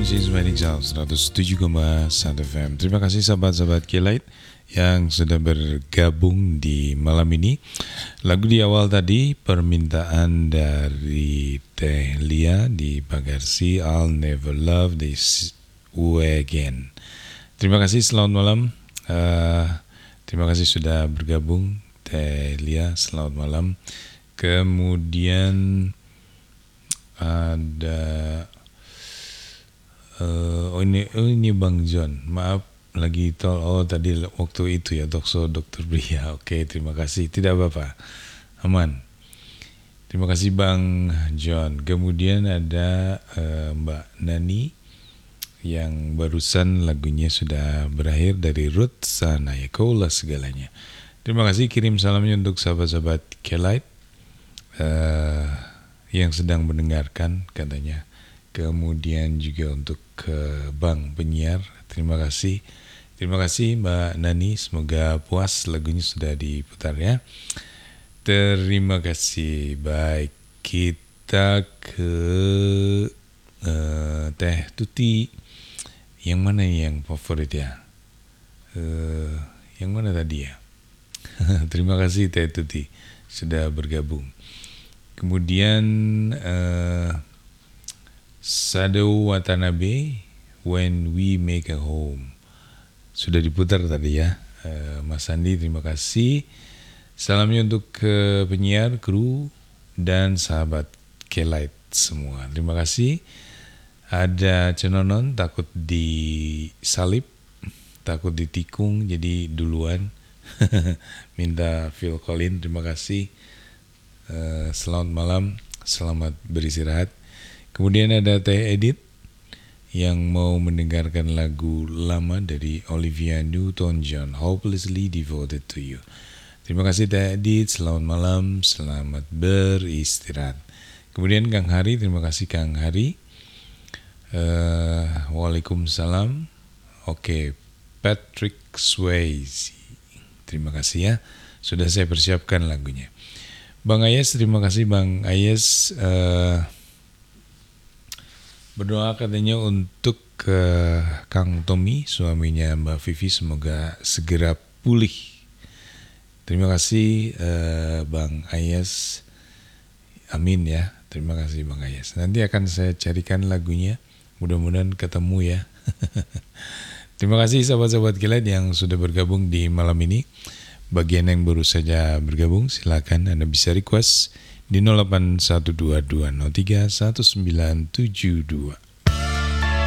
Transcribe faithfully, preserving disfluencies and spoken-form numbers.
Sismanik seratus tujuh koma satu F M. Terima kasih sahabat-sahabat Kelight yang sudah bergabung di malam ini. Lagu di awal tadi permintaan dari Teh Lia di Bagarsi, I'll Never Love This Way Again. Terima kasih, selamat malam. Uh, terima kasih sudah bergabung Teh Lia, selamat malam. Kemudian ada Uh, oh ini oh ini Bang John, maaf lagi tol. Oh tadi waktu itu ya Dokso Dokter Bria. Oke, terima kasih, tidak apa-apa, aman. Terima kasih Bang John. Kemudian ada uh, Mbak Nani yang barusan lagunya sudah berakhir dari Ruth Sanaya, Kaulah Segalanya. Terima kasih, kirim salamnya untuk sahabat-sahabat Kelight uh, yang sedang mendengarkan katanya. Kemudian juga untuk ke Bang Penyiar, terima kasih. Terima kasih Mbak Nani, semoga puas lagunya sudah diputar ya. Terima kasih. Baik, kita ke uh, Teh Tuti. Yang mana yang favorit ya? Uh, yang mana tadi ya? Terima kasih Teh Tuti sudah bergabung. Kemudian uh, Sado Watanabe, When We Make a Home, sudah diputar tadi ya. uh, Mas Andi, terima kasih. Salamnya untuk ke penyiar, kru, dan sahabat Kelight semua, terima kasih. Ada Cenonon, takut disalib, takut ditikung, jadi duluan minta Phil Collins, terima kasih. uh, Selamat malam, selamat beristirahat. Kemudian ada Teh Edith yang mau mendengarkan lagu lama dari Olivia Newton-John, Hopelessly Devoted to You. Terima kasih Teh Edith, selamat malam, selamat beristirahat. Kemudian Kang Hari, terima kasih Kang Hari. Uh, Waalaikumsalam. Oke, Patrick Swayze, terima kasih ya, sudah saya persiapkan lagunya. Bang Ayes, terima kasih Bang Ayes. Uh, Berdoa katanya untuk uh, Kang Tommy, suaminya Mbak Vivi, semoga segera pulih. Terima kasih uh, Bang Ayas. Amin ya. Terima kasih Bang Ayas. Nanti akan saya carikan lagunya. Mudah-mudahan ketemu ya. Terima kasih sahabat-sahabat Kelight yang sudah bergabung di malam ini. Bagian yang baru saja bergabung, silakan Anda bisa request di nol delapan satu dua dua nol tiga satu sembilan tujuh dua.